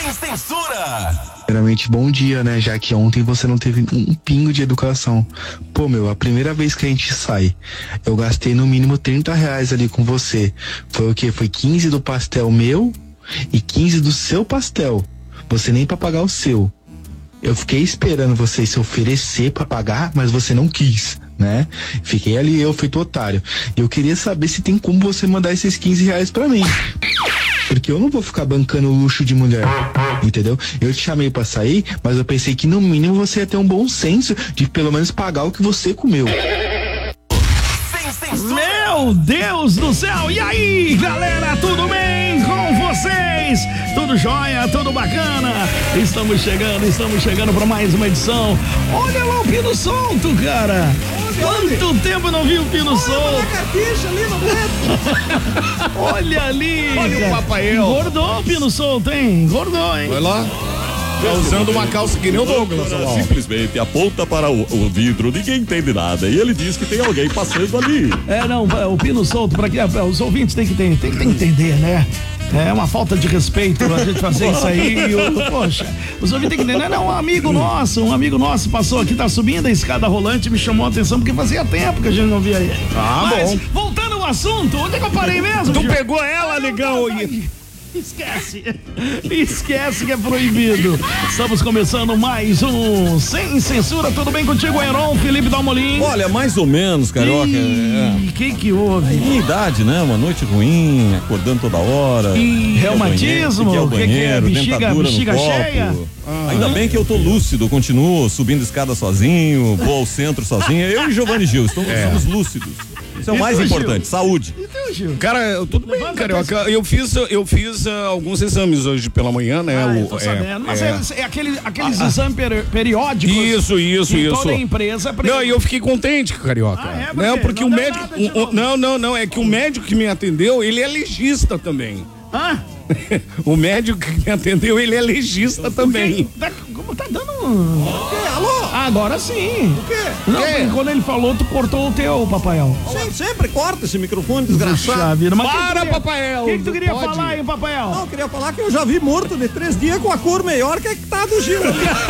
Sem censura! Primeiramente, bom dia, né? Já que ontem você não teve um pingo de educação. Pô, meu, a primeira vez que a gente sai, eu gastei no mínimo R$30 ali com você. Foi o quê? Foi 15 do pastel meu e 15 do seu pastel. Você nem pra pagar o seu. Eu fiquei esperando você se oferecer pra pagar, mas você não quis, né? Fiquei ali, eu feito otário. E eu queria saber se tem como você mandar esses R$15 pra mim. Porque eu não vou ficar bancando luxo de mulher, entendeu? Eu te chamei pra sair, mas eu pensei que no mínimo você ia ter um bom senso de pelo menos pagar o que você comeu. Meu Deus do céu! E aí, galera, tudo bem com vocês? Tudo jóia, tudo bacana? Estamos chegando para mais uma edição. Olha lá o Pino solto, cara! Quanto tempo não vi o Pino solto? Olha ali! Olha o Papael. Engordou o Pino solto, hein? Engordou, hein? Vai lá. Tá usando uma calça que nem o Douglas. Simplesmente aponta para o vidro, ninguém entende nada. E ele diz que tem alguém passando ali. Não, o Pino solto, para que os ouvintes tem que entender, né? É uma falta de respeito a gente fazer isso aí. Poxa, os ouvintes têm que entender. Não, um amigo nosso passou aqui, tá subindo a escada rolante, me chamou a atenção porque fazia tempo que a gente não via ele. Mas, bom. Voltando ao assunto, onde é que eu parei mesmo? Tu pegou ela, negão. Esquece que é proibido. Estamos começando mais um Sem Censura. Tudo bem contigo, Heron, Felipe Dalmolin? Olha, mais ou menos, Carioca. O que houve? Minha idade, né? Uma noite ruim, acordando toda hora. Reumatismo? Que é o banheiro, dentadura bexiga no copo. cheia? Ainda bem que eu tô lúcido, continuo subindo escada sozinho, vou ao centro sozinho. Eu e Giovanni Gil, somos lúcidos. Isso é o mais importante, saúde. Cara, tudo bem, Carioca. Eu fiz alguns exames hoje pela manhã, né? Tô sabendo. Mas é aqueles exames periódicos. Isso. Toda empresa. Não, e eu fiquei contente, Carioca. Não, porque o médico. Não, é que o médico que me atendeu, ele é legista também. O médico que me atendeu, ele é legista também. Como tá dando? Alô? Agora sim. O quê? Não, porque quando ele falou, tu cortou o teu, Papael. Sim, sempre corta esse microfone, desgraçado. Papael. O que tu queria falar, hein, Papael? Não, eu queria falar que eu já vi morto de 3 dias com a cor melhor que tá do Gil.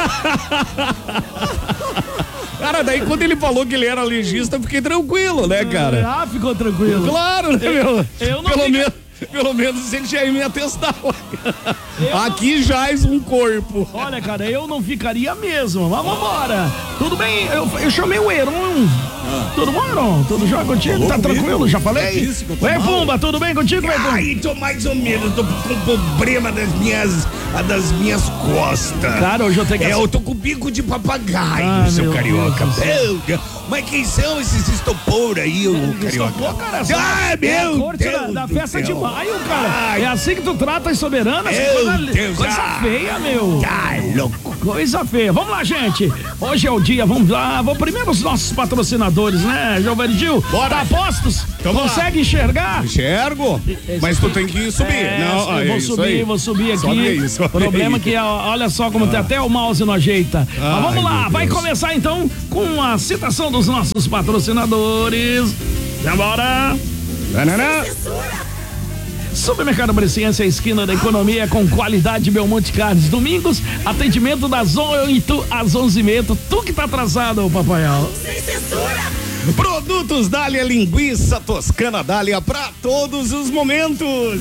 Cara, daí quando ele falou que ele era legista, eu fiquei tranquilo, né, cara? Ficou tranquilo. Claro, né, meu? Eu não Pelo menos ele já ia me atestar. Aqui jaz um corpo. Olha, cara, eu não ficaria mesmo. Mas vambora. Tudo bem? Eu chamei o Heron. Tudo bom, Heron? Tudo jóia contigo? Tá tranquilo? Já falei? Oi, Pumba, tudo bem contigo, Pumba? Ai, tô mais ou menos, tô com problema das minhas costas. Cara, hoje eu tenho que... Eu tô com bico de papagaio, seu Carioca. Mas quem são esses estopor aí, o Carioca? Estopor, cara, meu Deus da festa de maio, cara. Ai. É assim que tu trata as soberanas? Coisa feia, meu. Tá louco. Coisa feia. Vamos lá, gente. Hoje é o dia, vamos lá. Vamos primeiro os nossos patrocinadores, né, Giovanni Gil? Bora. Tá postos? Consegue enxergar? Enxergo, mas tu tem que subir. Eu vou subir aqui. Sobe Problema que, olha só como tem até o mouse não ajeita. Mas vamos lá, vai começar então com a citação dos nossos patrocinadores. Vambora! Supermercado Bresciense, a esquina da economia com qualidade Belmonte Carnes. Domingos, atendimento das 8 às 11h30. Tu que tá atrasado, Papael. Sem censura. Produtos Dália, linguiça toscana Dália pra todos os momentos.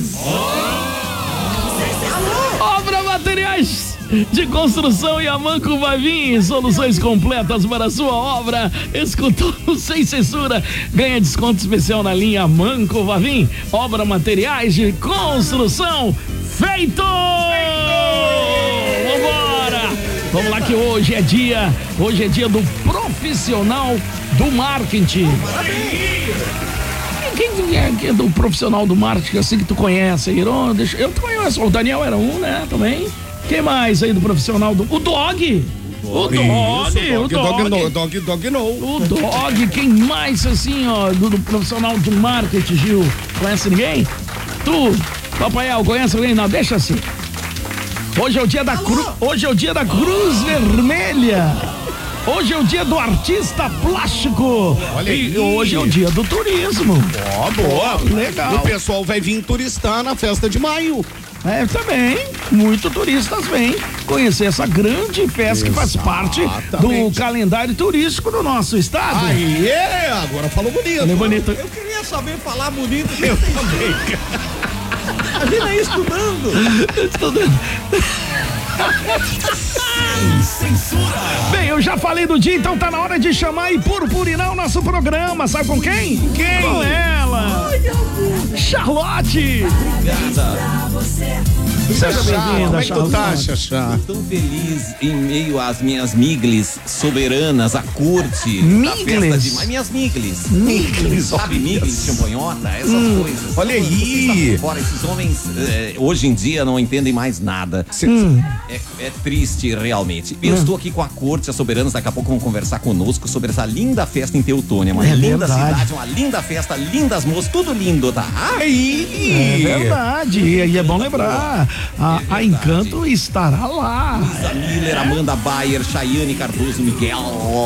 Obra Materiais de Construção e Amanco vai vir. Soluções completas para a sua obra. Escutou Sem Censura? Ganha desconto especial na linha Amanco vai vir. Obra Materiais de Construção. Feito! Vambora! Vamos lá que hoje é dia do profissional do marketing. Quem é do profissional do marketing assim que tu conhece aí? Eu conheço, o Daniel era um, né, também. Quem mais aí do profissional do... O Dog! O Dog, quem mais assim, ó, do profissional do marketing, Gil? Conhece ninguém? Tu, Papael, conhece alguém? Não, deixa assim. Hoje é o dia da Cruz Vermelha. Hoje é o dia do artista plástico. Olha aí. E hoje é o dia do turismo. Boa. Legal. O pessoal vai vir turistar na festa de maio. Também, muitos turistas vêm conhecer essa grande festa que faz parte do calendário turístico do nosso estado. Aí, agora falou bonito. Falei bonito. Eu queria saber falar bonito. Eu também, cara. Imagina aí estudando. Censura. Bem, eu já falei do dia, então tá na hora de chamar e purpurinar o nosso programa. Sabe com quem? Com ela. Charlotte. Seja bem-vinda, Charlotte. Tá, Xaxá? Tão feliz em meio às minhas miglis soberanas, a corte da festa de... Minhas miglis. Sabe, miglis, champanhota, essas coisas. Olha aí. Fora, esses homens hoje em dia não entendem mais nada. É triste, realmente. Eu estou aqui com a corte, as soberanas, daqui a pouco vão conversar conosco sobre essa linda festa em Teutônia. Uma linda cidade, uma linda festa, lindas moças, tudo lindo, tá? É verdade, e é bom lembrar, a Encanto estará lá. Lisa Miller, Amanda Bayer, Chayane Cardoso, Miguel.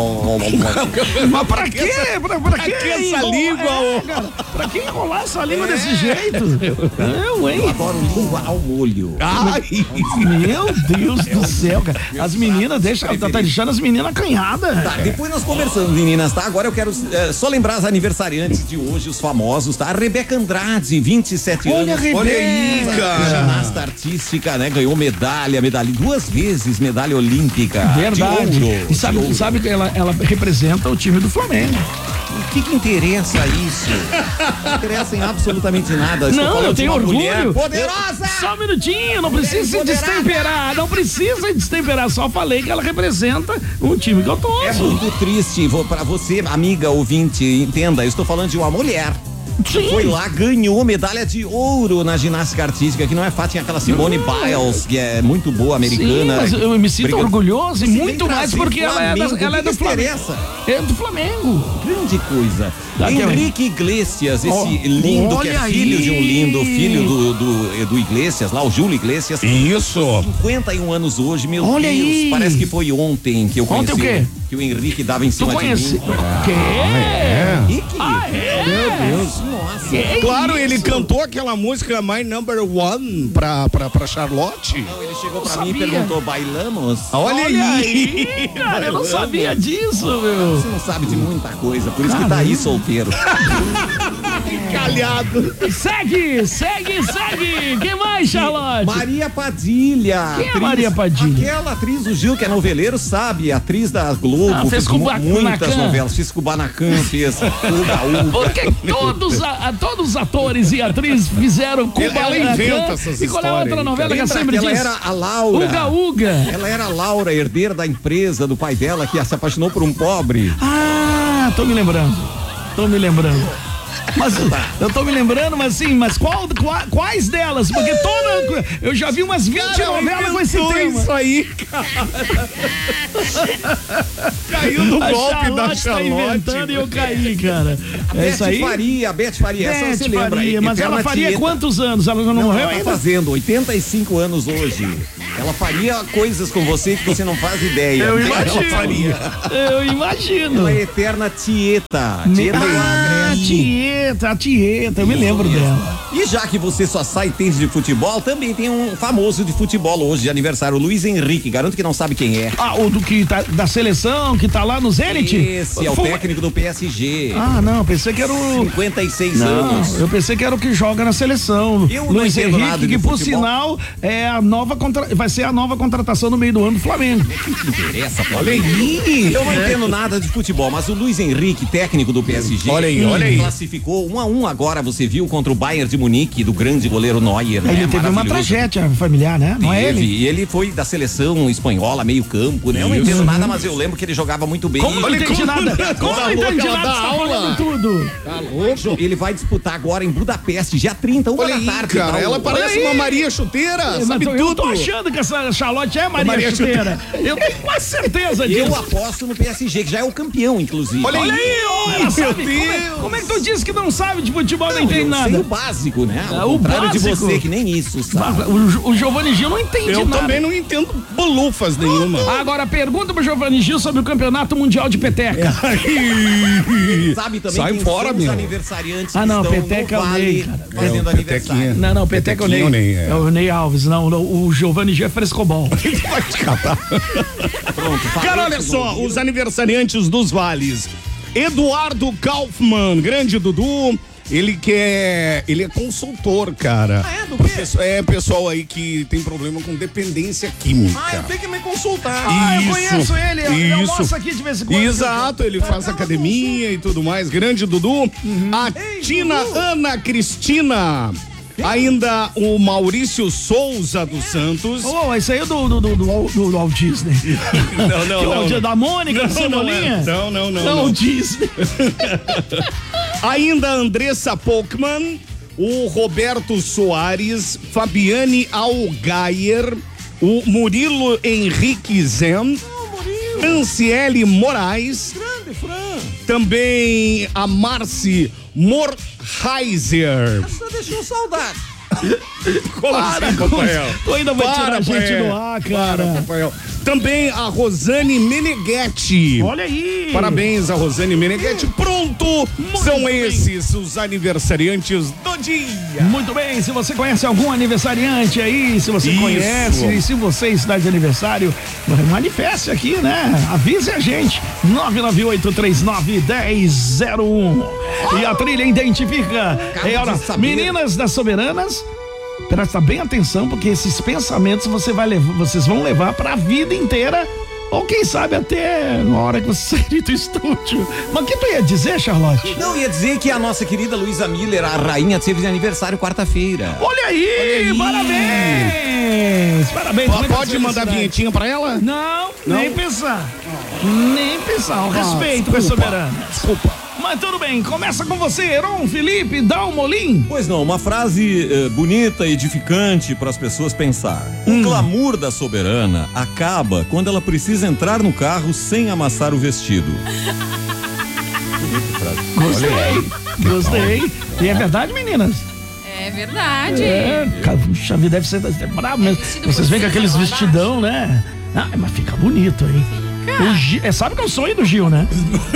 Mas pra quê? Pra quê essa língua? Pra que enrolar essa língua desse jeito? Eu adoro língua ao molho. Meu Deus do céu, cara. As meninas, tá deixando as meninas acanhadas. Tá, depois nós conversamos, meninas, tá? Agora eu quero só lembrar as aniversariantes de hoje, os famosos, tá? A Rebeca Andrade, 27 anos. Olha aí, cara. Ginasta artística, né? Ganhou medalha 2 vezes medalha olímpica. Verdade. De ouro, E sabe que ela representa o time do Flamengo. O que interessa isso? Não interessa em absolutamente nada. Não, eu tenho orgulho. Mulher poderosa! Só um minutinho, não precisa se destemperar. Não precisa destemperar. Só falei que ela representa um time que eu torço. É muito triste, pra você, amiga ouvinte, entenda, eu estou falando de uma mulher. Sim. Foi lá, ganhou medalha de ouro na ginástica artística, que não é fácil. Tinha aquela Simone Biles, que é muito boa, americana. Sim, mas eu me sinto orgulhoso e muito mais porque ela é do Flamengo. É do Flamengo. Grande coisa. Henrique Iglesias, esse lindo, que é filho de um lindo, filho do Iglesias, lá o Júlio Iglesias. Isso. 51 anos hoje, meu Olha Deus. aí. Parece que foi ontem que eu conheci. Ontem o quê? Que o Henrique dava em cima de mim. Quê? Henrique? Meu Deus. Nossa. Claro, ele cantou aquela música My Number One pra Charlotte. Não, ele chegou pra mim e perguntou, bailamos? Olha aí, cara, eu não sabia disso, meu. Você não sabe de muita coisa, por isso que tá aí solteiro. Calhado. Segue. Quem mais, Charlotte? Maria Padilha. Quem é Maria Padilha? Aquela atriz do Gil, que é noveleiro, sabe? Atriz da Globo. Fez muitas novelas. Fez Kubanacan, fez Uga. Porque todos os atores e atrizes fizeram Kubanacan. Ela inventa essas histórias. E qual é a outra novela que sempre diz? Ela era a Laura. Uga. Ela era a Laura, herdeira da empresa do pai dela, que se apaixonou por um pobre. Ah, tô me lembrando. Mas eu tô me lembrando, mas quais delas? Porque eu já vi umas 20 novelas com esse tema. Isso aí, cara. Caiu no golpe da Charlotte. Tá inventando e eu caí, cara. É isso aí? A Beth Faria, essa você lembra. Mas ela faria quantos anos? Ela não morreu ela ainda? tá fazendo 85 anos hoje. Ela faria coisas com você que você não faz ideia. Eu imagino. Ela é eterna Tieta. Tieta, eu me lembro dela. E já que você só sai e tem de futebol, também tem um famoso de futebol hoje de aniversário, o Luiz Henrique. Garanto que não sabe quem é. O do que tá da seleção, que tá lá no Zenit? Esse é o técnico do PSG. Não, pensei que era o... 56 anos. Eu pensei que era o que joga na seleção. Luiz Henrique, que por sinal é vai ser a nova contratação no meio do ano do Flamengo. Que interessa, Flamengo? Eu não entendo nada de futebol, mas o Luiz Henrique, técnico do PSG, olha aí. classificou 1-1 agora, você viu, contra o Bayern de Munique, do grande goleiro Neuer. Ele teve uma tragédia familiar, né? Não é ele? E ele foi da seleção espanhola, meio campo, né? Eu não entendo nada, mas eu lembro que ele jogava muito bem. Como não entendi nada? Como não entendi nada? Você tá falando tudo. Tá louco? Ele vai disputar agora em Budapeste, dia 30, uma da tarde. Cara, ela parece uma Maria Chuteira, sabe tudo. Eu tô achando que essa Charlotte é Maria Chuteira. Eu tenho quase certeza disso. Eu aposto no PSG, que já é o campeão, inclusive. Olha aí, ela sabe. Como é que tu diz que não sabe de futebol, não entende nada? Sei o básico, né? É, Ao o contrário de básico. você, que nem isso, sabe? O Giovanni Gil não entende Eu nada. também não entendo bolufas nenhuma. Agora, pergunta pro Giovanni Gil sobre o Campeonato Mundial de Peteca. Sabe também Sai quem fora, são os meu. aniversariantes Ah, não, que estão Peteca no é o Vale Ney, cara. fazendo aniversário? Não, Peteca é o Ney. Petequinha, É o Ney Alves, não. O Giovanni Gil é frescobol. Vai te catar. Pronto, Cara, olha só, os aniversariantes dos vales. Eduardo Kaufmann, grande Dudu. Ele é consultor, cara. Ah, é? Do quê? É pessoal aí que tem problema com dependência química. Ah, eu tenho que me consultar. Eu Isso, conheço ele. Ele isso. almoça aqui de vez em quando. Exato, ele faz academia e tudo mais. Grande Dudu. A Tina Dudu. Ana Cristina. Ainda o Maurício Souza dos Santos. Oh, esse aí é do Walt Disney. Não, Da Mônica, do Cebolinha. Não. Walt Disney. Ainda a Andressa Polkman, o Roberto Soares, Fabiane Algaier, o Murilo Henrique Zen, Franciele Moraes, Grande, Fran. também a Marci Morheiser. Só deixou saudade. Como assim, Papael? Tu ainda vai tirar a gente Papael. do ar, cara. Para, Papael. Também a Rosane Meneghetti. Olha aí. Parabéns a Rosane Meneghetti. Pronto, são esses os aniversariantes do dia. Muito bem, se você conhece algum aniversariante aí, se você Isso. conhece, e se você está de aniversário, manifeste aqui, né? Avise a gente. 998391001. E a trilha identifica. É hora. de saber. Meninas das Soberanas, presta bem atenção, porque esses pensamentos vocês vão levar para a vida inteira. Ou quem sabe até na hora que você sair do estúdio. Mas o que tu ia dizer, Charlotte? Não, ia dizer que a nossa querida Luísa Miller, a rainha, teve de aniversário quarta-feira. Olha aí, parabéns! Parabéns, muitas Pode mandar felicidades. vinhetinha pra ela? Não, nem pensar. Nem pensar. Respeito com a soberana. Desculpa. Mas tudo bem, começa com você, Heron Felipe Dalmolin. Pois não, uma frase bonita, edificante para as pessoas pensar. O glamour da soberana acaba quando ela precisa entrar no carro sem amassar o vestido. Bonita frase. Gostei. E é verdade, meninas? É verdade. Puxa vida, deve ser brabo mesmo. vestido Vocês por veem com cima, aqueles lá vestidão, né? Ah, mas fica bonito, hein? O Gil, sabe que é o sonho do Gil, né?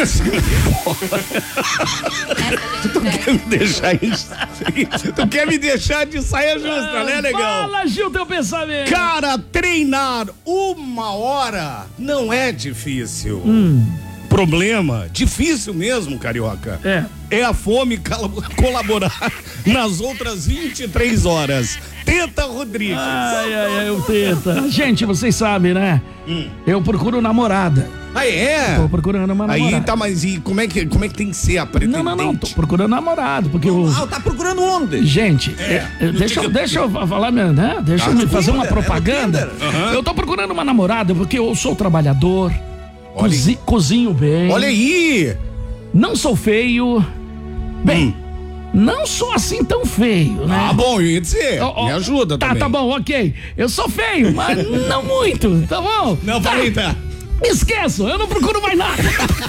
Tu quer me deixar de saia justa, né, legal? Fala, Gil, teu pensamento. Cara, treinar 1 hora não é difícil. Problema, difícil mesmo, carioca. É a fome colaborar nas outras 23 horas. Teta Rodrigues. Ai, eu tenta. Gente, vocês sabem, né? Eu procuro namorada. Ah, é? Tô procurando uma namorada. Aí tá, mas e como é que tem que ser a pretendente? Não, tô procurando namorado, porque eu... Ah, tá procurando onde? Gente, deixa eu falar, né? Deixa eu fazer uma Tinder, propaganda. é no Tinder. Eu tô procurando uma namorada porque eu sou trabalhador, cozinho bem. Olha aí! Não sou feio. Bem, não sou assim tão feio, né? Ah, bom, eu ia dizer. Me ajuda também. Tá bom, ok. Eu sou feio, mas não muito, tá bom? Não, tá. peraí, tá. Me esqueço, eu não procuro mais nada.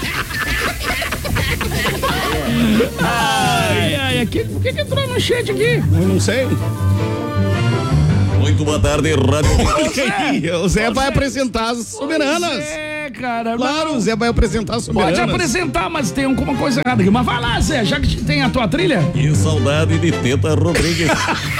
Por que entrou no chat aqui? Eu não sei. Muito boa tarde, Rádio. Olha aí, o Zé vai apresentar as soberanas. Cara. Claro, o Zé vai apresentar as soberanas. Pode apresentar, mas tem alguma coisa errada aqui. Mas vai lá, Zé, já que tem a tua trilha. Que saudade de Teta Rodrigues.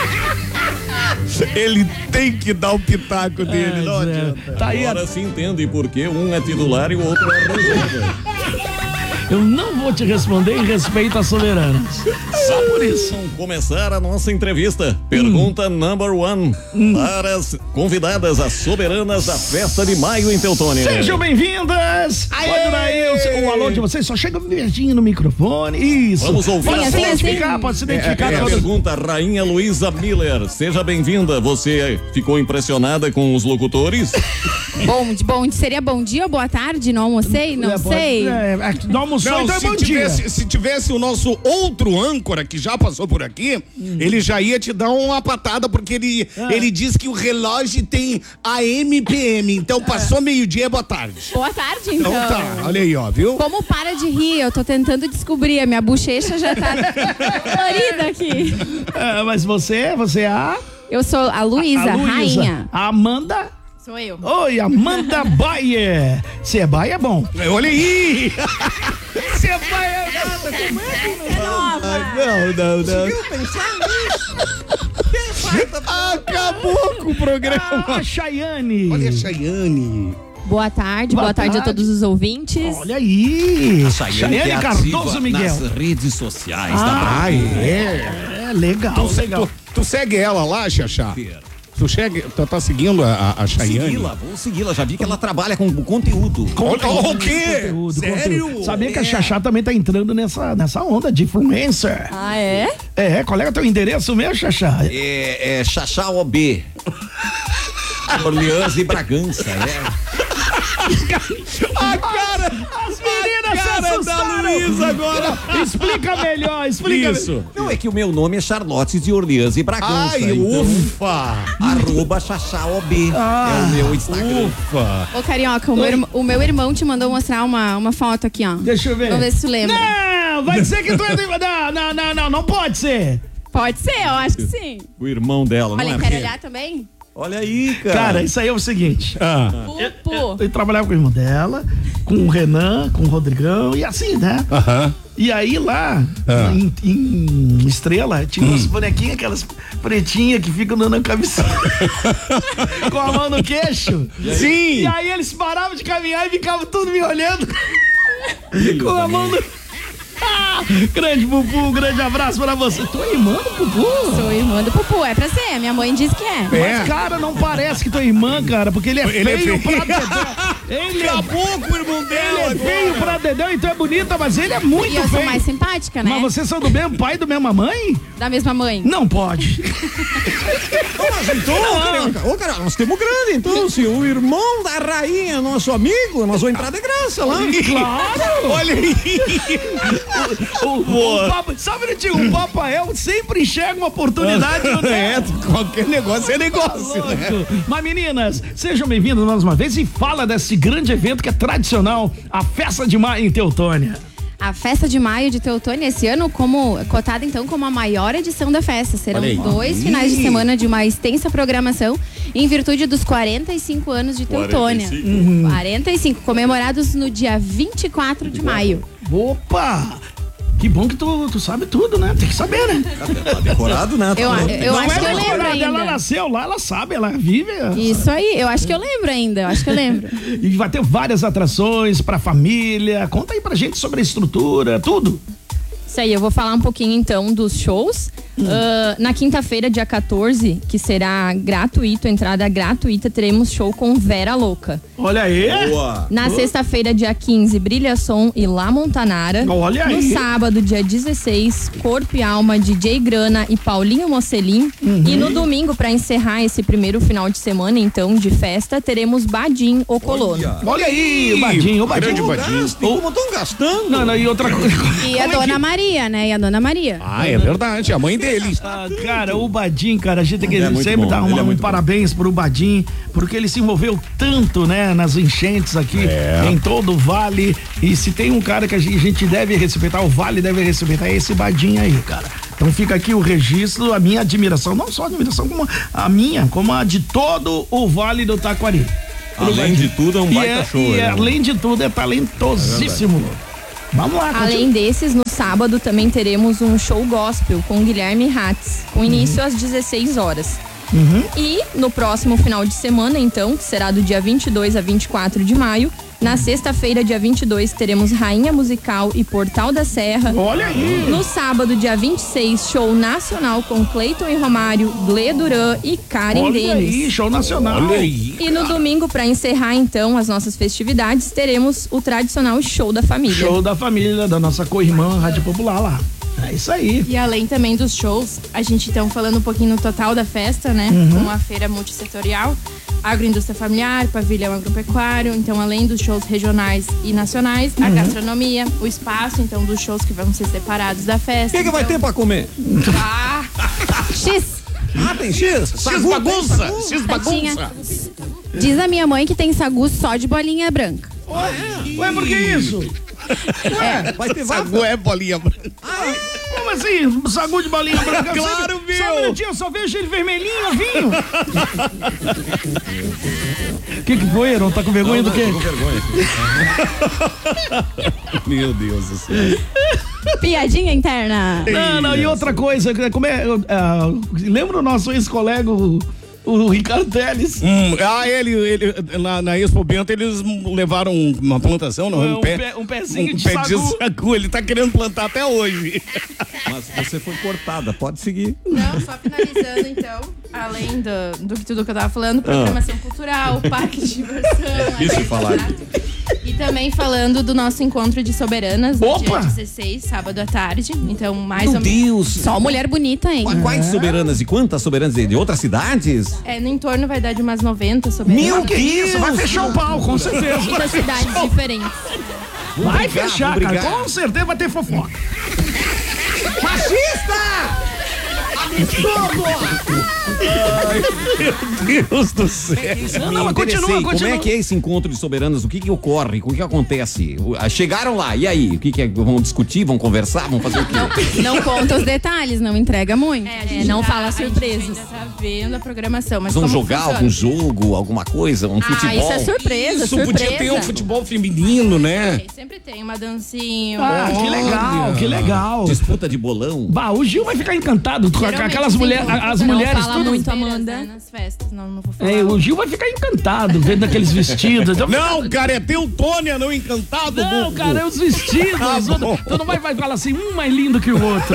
Ele tem que dar o pitaco dele, não Zé. adianta. Tá aí. Agora se entende porque um é titular e o outro é reserva. Eu não vou te responder em respeito às soberanas. Só por isso. Vamos começar a nossa entrevista. Pergunta number 1 para as convidadas, as soberanas da festa de maio em Teutônia. Sejam bem-vindas. Pode dar aí o alô de vocês. Só chega verdinho no microfone. Isso. Vamos ouvir. Pode se identificar, pode se identificar. A pergunta, Rainha Luísa Miller. Seja bem-vinda. Você ficou impressionada com os locutores? Seria bom dia ou boa tarde? Não almocei? Não sei. Não almoçou, então é bom dia. Se tivesse o nosso outro âncora por aqui, já passou por aqui, ele já ia te dar uma patada, porque ele diz que o relógio tem AM, PM, então passou meio-dia, boa tarde. Boa tarde, então. Então tá, olha aí, ó, viu? Como para de rir, eu tô tentando descobrir, a minha bochecha já tá florida aqui. Mas você é a... Eu sou a Luísa, rainha. A Amanda... Sou eu. Oi, Amanda Bayer. Se é Bayer, é bom. Olha aí! Se é Bayer, é nada. Como é que não? Não. Conseguiu pensar nisso? Acabou com o programa. A Chayane. Olha a Chayane. Boa tarde a todos os ouvintes. Olha aí. A Chayane que é Cardoso ativa Miguel. nas redes sociais da É legal, legal. Tu segue ela lá, Xaxá? Tu tá seguindo a Chayane? Vou segui-la, já vi que ela trabalha com conteúdo. O quê? Sério? Sabia que a Xaxá também tá entrando nessa onda de influencer. Ah, é? É, qual é o teu endereço mesmo, Xaxá? É Xaxá OB. Orleans e Bragança, A cara! As meninas se assustaram. da Luísa agora! Explica melhor, explica. Isso. Não, é que o meu nome é Charlotte de Orleans e Bragança. Ai, então, ufa! @XaxáOB é o meu Instagram. Ufa! Ô, Carioca, o meu irmão te mandou mostrar uma foto aqui, ó. Deixa eu ver. Vamos ver se tu lembra. Não, vai dizer que tu é... Não pode ser. Pode ser, eu acho que sim. O irmão dela, Olha, não é? quer olhar também? Olha aí, cara. Cara, isso aí é o seguinte. Pupu. Eu trabalhava com o irmão dela, com o Renan, com o Rodrigão e assim, né? E aí lá, em Estrela, tinha umas bonequinhas, aquelas pretinhas que ficam dando a cabeça com a mão no queixo. Sim! E aí eles paravam de caminhar e ficavam tudo me olhando com a mão no... Grande Pupu, um grande abraço pra você. Tu é irmã do Pupu? Sou irmã do Pupu, é pra ser, minha mãe disse que é. Mas, cara, não parece que tu é irmã, cara, porque ele é feio pra dedéu. Ele Acabou com o irmão dela! é feio pra dedéu, então é bonita, mas ele é muito E eu feio. sou mais simpática, né? Mas vocês são do mesmo pai e do mesma mãe? Da mesma mãe. Não pode. Ô, cara, nós temos grande, então, se o irmão da rainha é nosso amigo, nós vamos entrar de graça lá. Claro! Olha aí! Sabe, o Papael sempre enxerga uma oportunidade. Qualquer negócio é negócio, né? Mas meninas, sejam bem-vindas mais uma vez e fala desse grande evento que é tradicional, a Festa de Maio em Teutônia. A Festa de Maio de Teutônia, esse ano, cotada então como a maior edição da festa. Serão 2 finais de semana de uma extensa programação em virtude dos 45 anos de Teutônia. 45, comemorados no dia 24 de maio. Opa! Que bom que tu sabe tudo, né? Tem que saber, né? Tá decorado, né? Eu acho que eu lembro ainda. Ela nasceu lá, ela sabe, ela vive. Isso aí, eu acho que eu lembro ainda, E vai ter várias atrações pra família. Conta aí pra gente sobre a estrutura, tudo. Isso aí, eu vou falar um pouquinho então dos shows. Na quinta-feira, dia 14, que será gratuito, entrada gratuita, teremos show com Vera Louca. Olha aí. Boa. Na sexta-feira, dia 15, Brilha Som e La Montanara. Olha aí. No sábado, dia 16, Corpo e Alma, DJ Grana e Paulinho Mocelin. E no domingo, para encerrar esse primeiro final de semana, então, de festa, teremos Badim, o Colono. Olha aí, o Badinho. Grande Badinho. Como estão gastando? Não, e outra coisa. E a Dona Maria, né? E a Dona Maria. Ah, é verdade, a mãe dele. Cara, o Badim, cara, a gente tem que É muito sempre bom, dar ele é um muito parabéns pro Badim, porque ele se envolveu tanto, né, nas enchentes aqui em todo o Vale. E se tem um cara que a gente deve respeitar, o Vale deve respeitar, é esse Badim aí, cara. Então fica aqui o registro, a minha admiração, não só a admiração, como a minha, como a de todo o Vale do Taquari. Além de tudo, é um baita show. E além de tudo, é talentosíssimo. Vamos lá, Além desses, no sábado também teremos um show gospel com Guilherme Hatz, com início às 16 horas. E no próximo final de semana, então, que será do dia 22 a 24 de maio, na sexta-feira, dia 22, teremos Rainha Musical e Portal da Serra. Olha aí! No sábado, dia 26, show nacional com Cleiton e Romário, Glê Duran e Karen Olha Denis. aí, show nacional. Olha aí. E no domingo, para encerrar então as nossas festividades, teremos o tradicional show da família. Show da família, da nossa co-irmã Rádio Popular lá. É isso aí. E além também dos shows, a gente então falando um pouquinho no total da festa, né? Com uma feira multissetorial, agroindústria familiar, pavilhão agropecuário, então além dos shows regionais e nacionais, a gastronomia, o espaço, então dos shows que vão ser separados da festa. O que vai ter pra comer? X. Ah, tem X? X bagunça. X bagunça. Diz a minha mãe que tem sagu só de bolinha branca. Ué, por que isso? Vai ter Sagu é bolinha branca. Como assim? Sagu de bolinha branca? Claro, viu? Só um minutinho, eu só vejo ele vermelhinho, vinho. O que foi, Heron? Tá com vergonha do quê? Tô com vergonha. Meu Deus do céu. Piadinha interna. Não, e outra coisa, lembra o nosso ex-colega, o Ricardo Teles? Ele na Expo Bento eles levaram uma plantação, não? Um pezinho de sagu. Ele tá querendo plantar até hoje. Mas você foi cortada, pode seguir. Não, só finalizando então, além do que tudo que eu tava falando, programação cultural, parque de diversão. Isso falar. E também falando do nosso encontro de soberanas no Opa! dia 16, sábado à tarde. Então, mais Meu ou menos. Deus. Só mulher bonita, hein? Quais soberanas e quantas soberanas de outras cidades? No entorno vai dar de umas 90 soberanas. Meu Que isso, vai fechar o pau, com certeza. E das cidades diferentes. Vai fechar, cara, com certeza vai ter fofoca. Meu Deus do céu. Não, mas continua. Como é que é esse encontro de soberanas? O que ocorre? O que acontece? Chegaram lá, e aí? O que vão discutir? Vão conversar? Vão fazer o quê? Não conta os detalhes, não entrega muito. A gente não fala A surpresas. gente ainda tá vendo a programação, mas Vão como jogar funciona? algum jogo, alguma coisa? Um futebol? Isso é surpresa, Isso, surpresa. podia ter um futebol feminino, né? Sempre tem uma dancinha. Ah, que legal. Disputa de bolão? Bah, o Gil vai ficar encantado com Geralmente aquelas os mulheres, encontros as não mulheres fala tudo. muito, Amanda. Nas festas, não vou falar. O Gil vai ficar encantado vendo aqueles vestidos. Não, cara, é Teutônia, não encantado. Não, Gugu. cara, é os vestidos. Tu não vai falar assim, um mais lindo que o outro.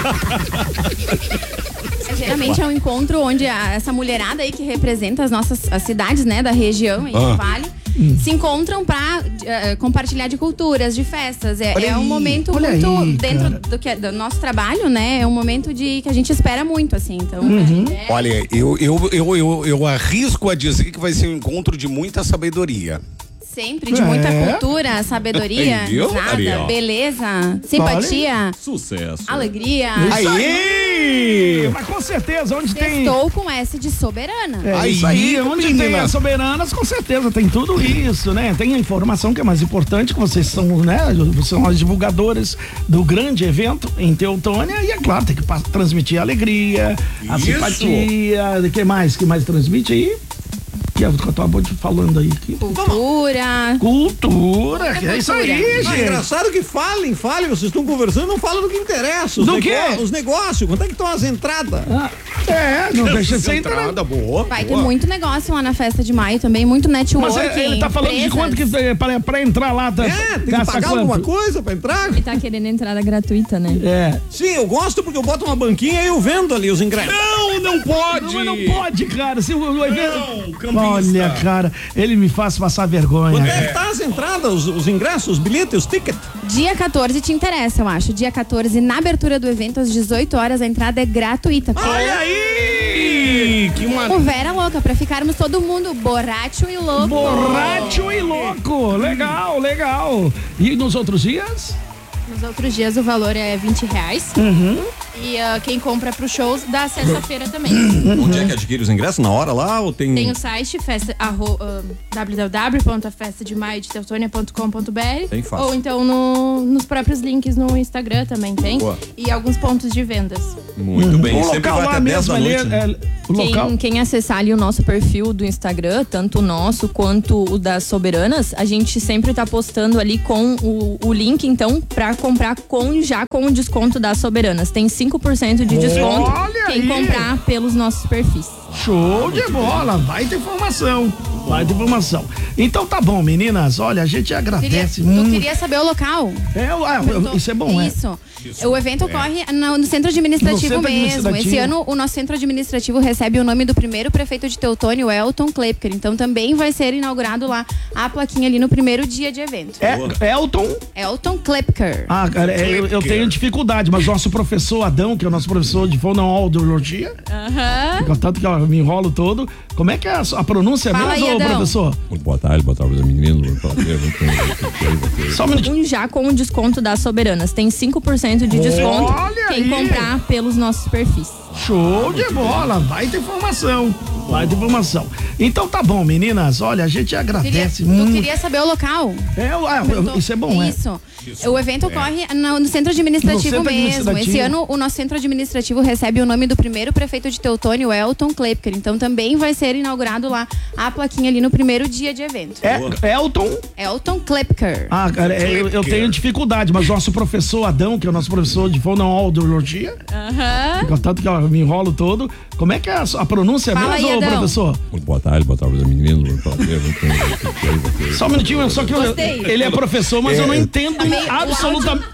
Geralmente é um encontro onde essa mulherada aí que representa as cidades, né, da região aí do Vale, se encontram pra compartilhar de culturas, de festas. É um momento olha muito aí, dentro do nosso trabalho, né? É um momento que a gente espera muito, assim. Então, Olha, eu arrisco a dizer que vai ser um encontro de muita sabedoria. sempre de muita cultura, sabedoria, Entendeu, nada, Ariel? beleza, simpatia, Sucesso. alegria. Aí! Mas com certeza, onde tem. Estou com S de soberana. É isso aí, onde tem menina. as soberanas, com certeza tem tudo isso, né? Tem a informação que é mais importante, que vocês são, né? São as divulgadoras do grande evento em Teutônia e, é claro, tem que transmitir a alegria, a Isso. simpatia, o que mais transmite aí? Que é o que eu tava falando aí. Cultura. Cultura, é isso aí, Mas gente. engraçado que falem, vocês estão conversando, não falam do que interessa. Do quê? Os negócios, quanto é que estão as entradas? Não deixa de ser Entrada boa. Vai ter muito negócio lá na festa de maio também, muito networking. Mas ele tá falando de quanto que pra entrar lá, tá? Tem que gasta pagar quanto? alguma coisa pra entrar? Ele tá querendo entrada gratuita, né? É. Sim, eu gosto porque eu boto uma banquinha e eu vendo ali os ingressos. Não pode! Não pode, cara. Se o evento. Não, cambista. Olha, cara, ele me faz passar vergonha. Quanto é que tá as entradas, os ingressos, os bilhetes, os tickets? Dia 14 te interessa, eu acho. Dia 14, na abertura do evento, às 18 horas, a entrada é gratuita. Olha aí! Que O Vera Louca, pra ficarmos todo mundo borracho e louco. Borracho e louco. Legal. E nos outros dias? Nos outros dias o valor é R$20. E quem compra pros shows dá sexta-feira também. Onde é que adquire os ingressos? Na hora lá ou tem... Tem o site www.festademaio.com.br Bem fácil. ou então nos próprios links no Instagram também tem. Boa. E alguns pontos de vendas. Muito bem, O sempre local vai lá até 10 mesmo da ali. noite. né? O local. Quem acessar ali o nosso perfil do Instagram, tanto o nosso quanto o das Soberanas, a gente sempre tá postando ali com o link, então, pra comprar com o desconto das Soberanas. Tem 5% 5% de desconto Olha quem aí. comprar pelos nossos perfis. Show de bola, vai ter informação. Vai ter informação. Então tá bom, meninas. Olha, a gente agradece Tu muito. queria saber o local? Isso é bom, Isso. O evento ocorre no centro administrativo No centro mesmo. administrativo. Esse ano o nosso centro administrativo recebe o nome do primeiro prefeito de Teutônia, o Elton Klepker. Então também vai ser inaugurado lá a plaquinha ali no primeiro dia de evento. Elton Klepker. Ah, cara, eu tenho dificuldade, mas nosso professor Adão, que é o nosso professor de fonoaudiologia, tanto que eu me enrolo todo. Como é que é a pronúncia Fala mesmo, aí, Adão. professor? Boa tarde, menino. Só um minutinho. Já com o desconto das Soberanas. Tem 5% de desconto Olha quem aí. comprar pelos nossos perfis. Show de bola, vai ter informação. Vai ter informação. Então tá bom, meninas. Olha, a gente agradece Tu muito. queria saber o local? Isso é bom, Isso. O evento ocorre no centro administrativo No centro mesmo. administrativo. Esse ano o nosso centro administrativo recebe o nome do primeiro prefeito de Teutônia, o Elton Klepker. Então também vai ser inaugurado lá a plaquinha ali no primeiro dia de evento. Elton Klepker. Ah, cara, eu tenho dificuldade, mas nosso professor Adão, que é o nosso professor de fonoaudiologia, tanto que eu me enrolo todo. Como é que é a pronúncia Fala mesmo, aí, Adão. professor? Boa tarde, menino. Só um minutinho, só que ele é professor, mas eu não entendo absolutamente.